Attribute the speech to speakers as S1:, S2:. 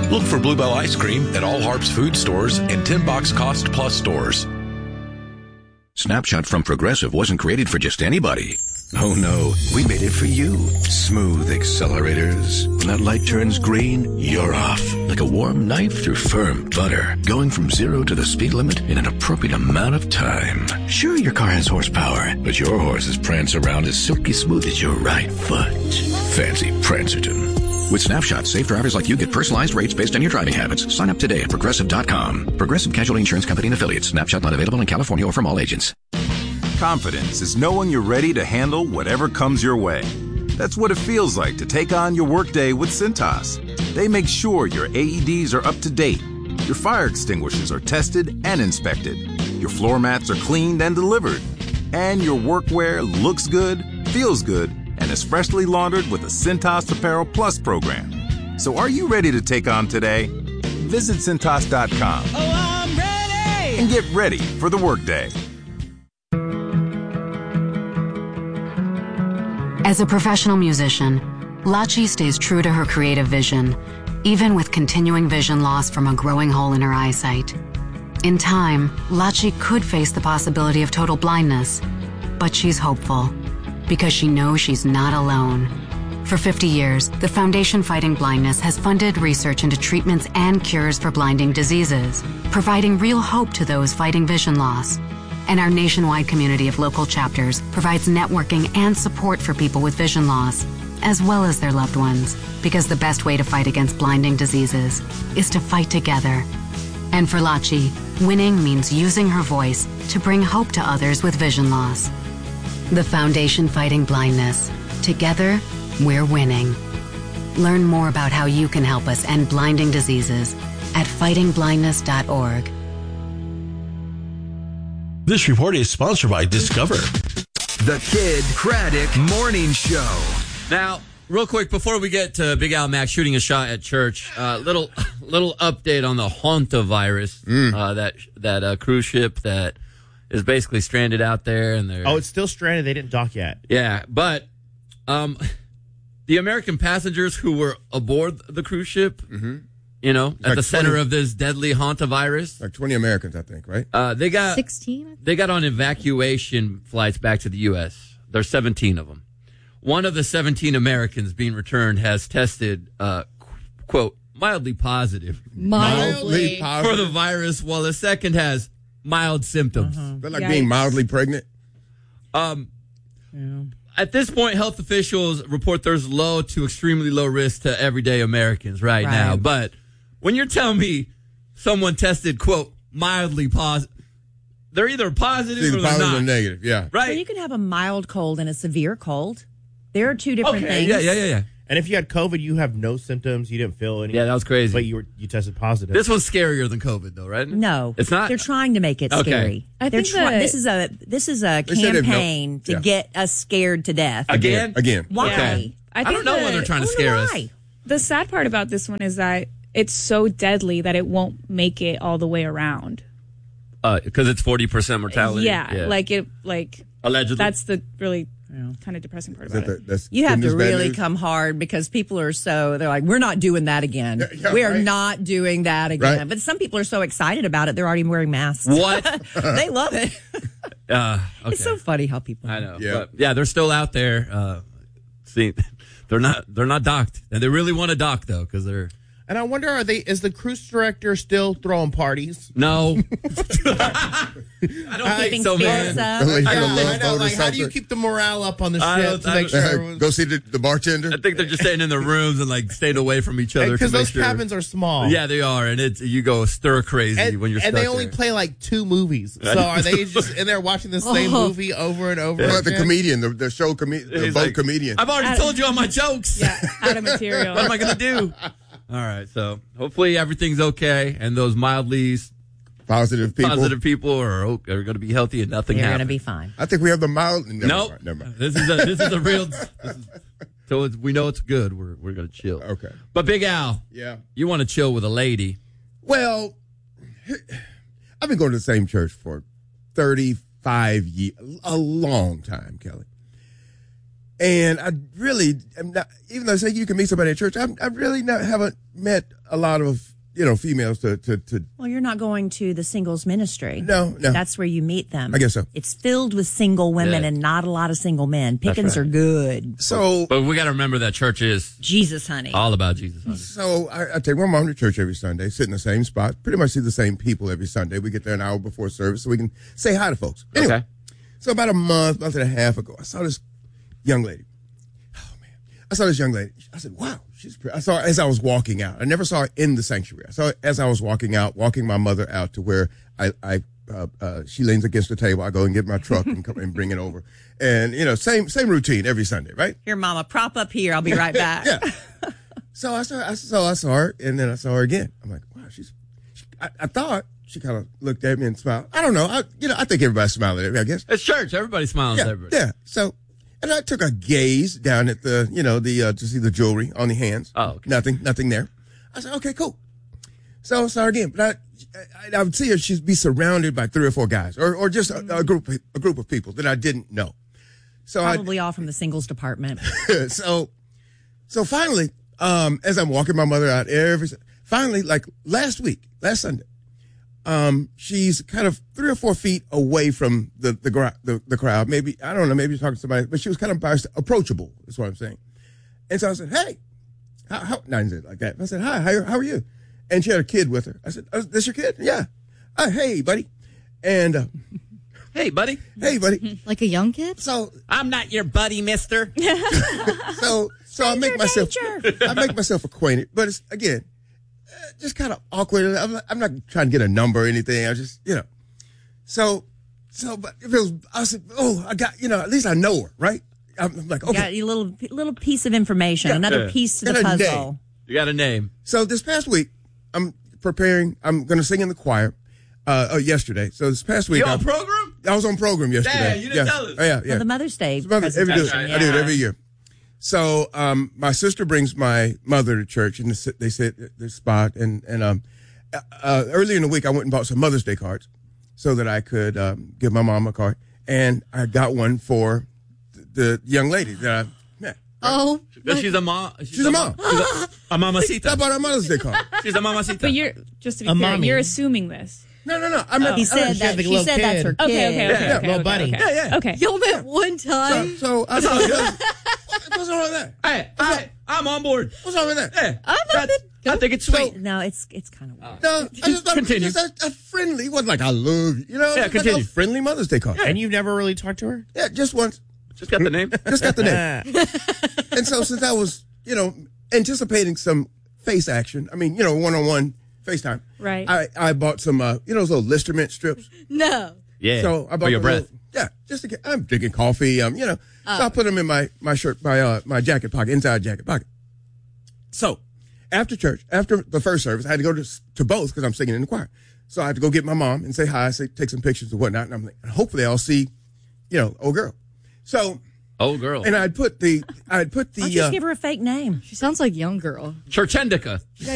S1: Look for Bluebell Ice Cream at all Harps food stores and 10-box Cost Plus stores.
S2: Snapshot from Progressive wasn't created for just anybody. Oh no, we made it for you. Smooth accelerators. When that light turns green, you're off. Like a warm knife through firm butter. Going from 0 to the speed limit in an appropriate amount of time. Sure, your car has horsepower, but your horses prance around as silky smooth as your right foot. Fancy Prancerton. With Snapshot, safe drivers like you get personalized rates based on your driving habits. Sign up today at Progressive.com. Progressive Casualty Insurance Company and Affiliates. Snapshot not available in California or from all agents.
S3: Confidence is knowing you're ready to handle whatever comes your way. That's what it feels like to take on your workday with Cintas. They make sure your AEDs are up to date, your fire extinguishers are tested and inspected, your floor mats are cleaned and delivered, and your workwear looks good, feels good, and is freshly laundered with the Cintas Apparel Plus program. So are you ready to take on today? Visit Cintas.com.
S4: Oh, I'm ready!
S3: And get ready for the workday.
S5: As a professional musician, Lachi stays true to her creative vision, even with continuing vision loss from a growing hole in her eyesight. In time, Lachi could face the possibility of total blindness, but she's hopeful because she knows she's not alone. For 50 years, the Foundation Fighting Blindness has funded research into treatments and cures for blinding diseases, providing real hope to those fighting vision loss. And our nationwide community of local chapters provides networking and support for people with vision loss, as well as their loved ones, because the best way to fight against blinding diseases is to fight together. And for Lachi, winning means using her voice to bring hope to others with vision loss. The Foundation Fighting Blindness. Together, we're winning. Learn more about how you can help us end blinding diseases at fightingblindness.org.
S6: This report is sponsored by Discover.
S7: The Kid Craddock Morning Show.
S8: Now, real quick, before we get to Big Al Mack shooting a shot at church, little update on the hantavirus, that cruise ship that is basically stranded out there. And
S9: it's still stranded. They didn't dock yet.
S8: Yeah, but the American passengers who were aboard the cruise ship, at the center of this deadly hantavirus.
S10: Like 20 Americans, I think, right?
S8: They got
S11: 16.
S8: They got on evacuation flights back to the U.S. There's 17 of them. One of the 17 Americans being returned has tested, quote, mildly positive.
S11: Mildly
S8: for the virus, while the second has mild symptoms.
S10: They're like being mildly pregnant.
S8: At this point, health officials report there's low to extremely low risk to everyday Americans right now. But when you're telling me someone tested, quote, mildly positive, they're either positive or they're
S10: positive
S8: not.
S10: or negative, yeah.
S8: Right.
S11: Well, you can have a mild cold and a severe cold. There are two different things.
S8: Yeah.
S9: And if you had COVID, you have no symptoms. You didn't feel anything.
S8: Yeah, that was crazy.
S9: But you tested positive.
S8: This one's scarier than COVID, though, right?
S11: No,
S8: it's not.
S11: They're trying to make it scary. This is a campaign to get us scared to death.
S8: Again.
S11: Why?
S8: Okay. I don't know why they're trying to scare us.
S12: The sad part about this one is that it's so deadly that it won't make it all the way around.
S8: Because it's 40% mortality.
S12: Yeah,
S8: allegedly.
S12: That's the really kind of depressing part about it.
S11: You have to really come hard because people are they're like, we're not doing that again. We are not doing that again. Right. But some people are so excited about it, they're already wearing masks.
S8: What?
S11: They love it.
S8: Okay.
S11: It's so funny how people.
S8: I know. Yeah, they're still out there. See, they're not docked, and they really want to dock though because they're.
S9: And I wonder, is the cruise director still throwing parties?
S8: No. I don't think so, man.
S9: I know. Like, how do you keep the morale up on the ship to make sure everyone's...
S10: Go see the bartender?
S8: I think they're just staying in their rooms and, like, staying away from each other.
S9: Because those cabins are small.
S8: Yeah, they are. And you go stir crazy when you're stuck
S9: there. And they only play, like, 2 movies. So are they just in there watching the same movie over and over again?
S10: The comedian, the show comedian, the boat comedian.
S8: I've already told you all my jokes.
S12: Yeah, out of material.
S8: What am I going to do? All right, so hopefully everything's okay, and those mildly
S10: positive
S8: people are going to be healthy and nothing happens.
S11: They're going to be fine.
S10: I think we have the mild.
S8: Nope. Never mind. This is a real. So we know it's good. We're going to chill.
S10: Okay.
S8: But Big Al, you want to chill with a lady?
S10: Well, I've been going to the same church for 35 years, a long time, Kelly. And I really am not, even though I say you can meet somebody at church, I really haven't met a lot of, females to.
S11: Well, you're not going to the singles ministry.
S10: No.
S11: That's where you meet them.
S10: I guess so.
S11: It's filled with single women and not a lot of single men. Pickings are good.
S8: But we got to remember that church is
S11: Jesus, honey.
S8: All about Jesus, honey.
S10: So I take my mom to church every Sunday, sit in the same spot, pretty much see the same people every Sunday. We get there an hour before service so we can say hi to folks. Anyway,
S8: okay.
S10: So about a month and a half ago, I saw this young lady. Oh, man. I saw this young lady. I said, wow, she's pretty. I saw her as I was walking out. I never saw her in the sanctuary. I saw her as I was walking my mother out to where she leans against the table. I go and get my truck and come and bring it over. And, same routine every Sunday, right?
S11: Here, Mama, prop up here. I'll be right back.
S10: Yeah. So I saw her, and then I saw her again. I'm like, wow, I thought she kind of looked at me and smiled. I don't know. I think everybody's smiling at me, I guess.
S8: It's church. Everybody smiles at everybody.
S10: Yeah. So, and I took a gaze down at to see the jewelry on the hands.
S8: Oh, okay.
S10: Nothing there. I said, okay, cool. So I saw her again, but I would see her. She'd be surrounded by 3 or 4 guys, or just a group of people that I didn't know. So
S11: probably all from the singles department.
S10: So finally, as I'm walking my mother out finally, like last Sunday, she's kind of 3 or 4 feet away from the crowd. Maybe, I don't know, maybe you're talking to somebody, but she was kind of approachable, is what I'm saying. And so I said, hey, how I didn't say it like that. I said, hi, how are you? And she had a kid with her. I said, oh, this your kid? Yeah. Hey, buddy. And,
S8: hey, buddy.
S10: Hey, buddy.
S13: Like a young kid?
S10: So
S8: I'm not your buddy, mister.
S10: So I make myself acquainted, but it's, again, just kind of awkward. I'm not trying to get a number or anything. I just, So, but if it was, I said, I got, at least I know her, right? I'm like, okay.
S11: You got a little piece of information, another piece to the puzzle.
S8: You got a name.
S10: So this past week, I'm preparing. I'm going to sing in the choir. Yesterday. So this past week,
S8: you on program?
S10: I was on program yesterday.
S8: Damn, you didn't tell us.
S10: Oh, yeah.
S11: For the Mother's Day.
S10: I do it every year. So my sister brings my mother to church, and they sit at this spot. And earlier in the week, I went and bought some Mother's Day cards so that I could give my mom a card. And I got one for the young lady that I met.
S13: Oh.
S8: She's a mom.
S10: She's a mom.
S8: A mamacita.
S10: I bought a Mother's Day card.
S8: She's a mamacita.
S12: But just to be clear, you're assuming this.
S10: No.
S11: He said that's her kid.
S12: Okay.
S9: Little buddy.
S10: Yeah.
S12: Okay.
S13: Y'all met one time.
S10: So I thought, what's wrong with that?
S8: Hey, I'm on board.
S10: What's wrong with that?
S8: Yeah.
S13: I
S8: I think it's sweet.
S11: No, it's kind of weird.
S10: No, I just thought
S8: continue.
S10: It was just a friendly. It wasn't like I love you.
S8: Yeah,
S10: it was
S8: continue.
S10: like a friendly Mother's Day card.
S9: And you've never really talked to her?
S10: Yeah, just once.
S8: Just got the name.
S10: Just got the name. And so since I was, anticipating some face action, one-on-one FaceTime.
S12: Right.
S10: I bought some, those little Listermint strips.
S13: No.
S8: Yeah.
S10: So I bought
S8: for your breath.
S10: Just to get. I'm drinking coffee. So I put them in my shirt, my jacket pocket, inside jacket pocket. So after church, after the first service, I had to go to both because I'm singing in the choir. So I had to go get my mom and say hi, take some pictures and whatnot. And I'm like, hopefully I'll see, old girl. So.
S8: Old girl.
S10: And I'd put the.
S11: Why don't you just give her a fake name?
S13: She sounds like young girl.
S8: Churchendica.